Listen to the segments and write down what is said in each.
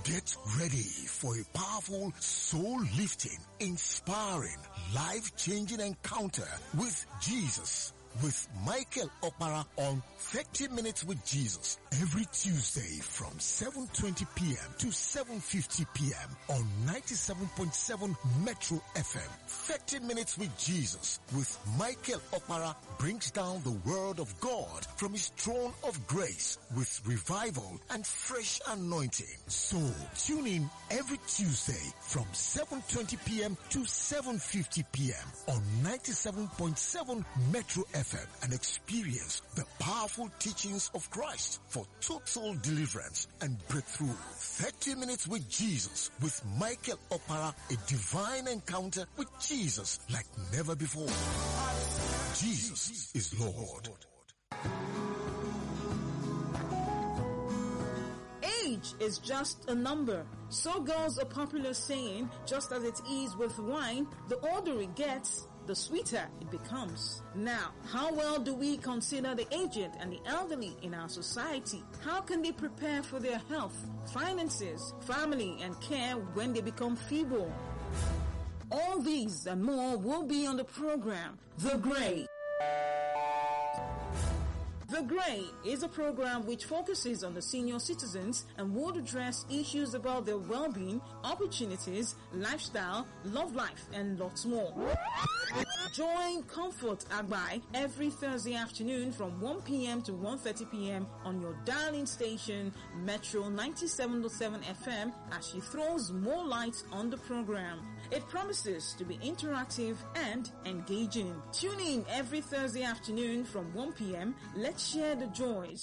Get ready for a powerful, soul-lifting, inspiring, life-changing encounter with Jesus. With Michael Okpara on 30 Minutes with Jesus every Tuesday from 7:20 p.m. to 7:50 p.m. on 97.7 Metro FM. 30 Minutes with Jesus with Michael Okpara brings down the word of God from his throne of grace with revival and fresh anointing. So tune in every Tuesday from 7:20 p.m. to 7:50 p.m. on 97.7 Metro FM and experience the powerful teachings of Christ for total deliverance and breakthrough. 30 Minutes with Jesus with Michael Okpara, a divine encounter with Jesus like never before. Jesus is Lord. Age is just a number. So goes a popular saying, just as it is with wine, the older it gets, the sweeter it becomes. Now, how well do we consider the aged and the elderly in our society? How can they prepare for their health, finances, family, and care when they become feeble? All these and more will be on the program, The Grey. The Grey is a program which focuses on the senior citizens and would address issues about their well-being, opportunities, lifestyle, love life, and lots more. Join Comfort Agbai every Thursday afternoon from 1 p.m. to 1:30 p.m. on your darling station, Metro 97.7 FM, as she throws more light on the program. It promises to be interactive and engaging. Tune in every Thursday afternoon from 1 p.m. Let's share the joys,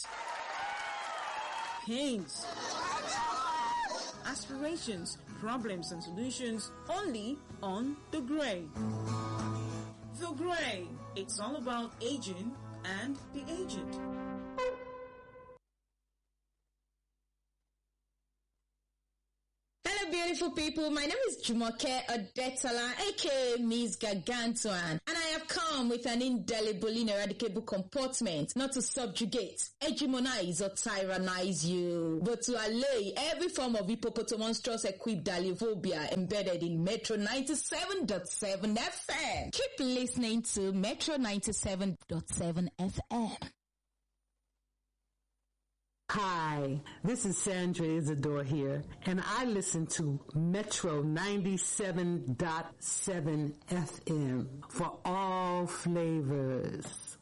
pains, aspirations, problems and solutions only on The Grey. The Grey. It's all about aging and the aged. Hello beautiful people, my name is Jumoke Odetola, aka Miss Gargantuan, and I have come with an indelible, ineradicable comportment not to subjugate, hegemonize or tyrannize you, but to allay every form of hippopotamonstrous equidaliophobia embedded in Metro 97.7 FM. Keep listening to Metro 97.7 FM. Hi, this is Sandra Isidore here, and I listen to Metro 97.7 FM for all flavors.